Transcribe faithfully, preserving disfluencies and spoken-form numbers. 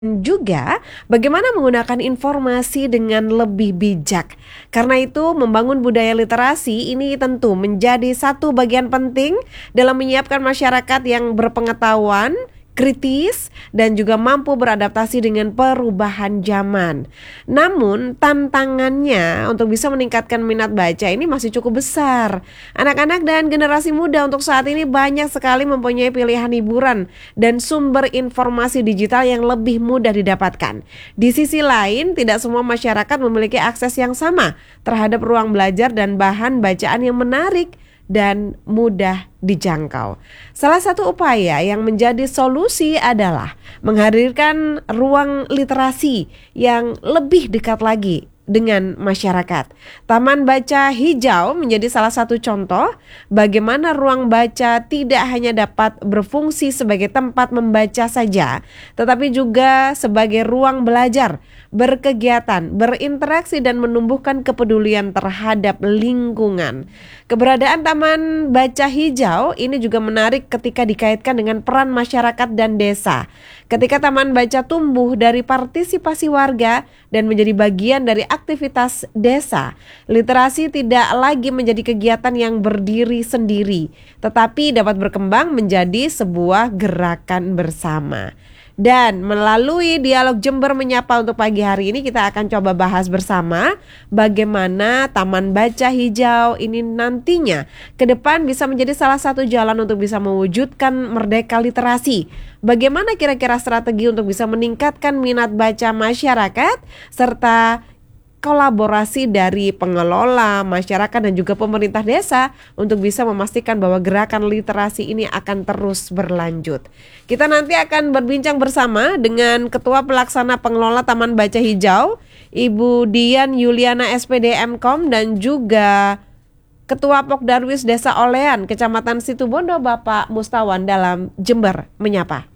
Juga bagaimana menggunakan informasi dengan lebih bijak. Karena itu membangun budaya literasi ini tentu menjadi satu bagian penting dalam menyiapkan masyarakat yang berpengetahuan, kritis, dan juga mampu beradaptasi dengan perubahan zaman. Namun tantangannya untuk bisa meningkatkan minat baca ini masih cukup besar. Anak-anak dan generasi muda untuk saat ini banyak sekali mempunyai pilihan hiburan dan sumber informasi digital yang lebih mudah didapatkan. Di sisi lain, tidak semua masyarakat memiliki akses yang sama terhadap ruang belajar dan bahan bacaan yang menarik dan mudah dijangkau. Salah satu upaya yang menjadi solusi adalah menghadirkan ruang literasi yang lebih dekat lagi dengan masyarakat. Taman Baca Hijau menjadi salah satu contoh bagaimana ruang baca tidak hanya dapat berfungsi sebagai tempat membaca saja, tetapi juga sebagai ruang belajar, berkegiatan, berinteraksi dan menumbuhkan kepedulian terhadap lingkungan. Keberadaan Taman Baca Hijau ini juga menarik ketika dikaitkan dengan peran masyarakat dan desa. Ketika taman baca tumbuh dari partisipasi warga dan menjadi bagian dari aktivitas desa, literasi tidak lagi menjadi kegiatan yang berdiri sendiri, tetapi dapat berkembang menjadi sebuah gerakan bersama. Dan melalui dialog Jember Menyapa untuk pagi hari ini kita akan coba bahas bersama bagaimana Taman Baca Hijau ini nantinya ke depan bisa menjadi salah satu jalan untuk bisa mewujudkan merdeka literasi. Bagaimana kira-kira strategi untuk bisa meningkatkan minat baca masyarakat serta kolaborasi dari pengelola, masyarakat dan juga pemerintah desa untuk bisa memastikan bahwa gerakan literasi ini akan terus berlanjut. Kita nanti akan berbincang bersama dengan Ketua Pelaksana Pengelola Taman Baca Hijau, Ibu Dian Yuliana S P D M Kom dan juga Ketua Pokdarwis Desa Olean, Kecamatan Situbondo, Bapak Mustawan dalam Jember Menyapa.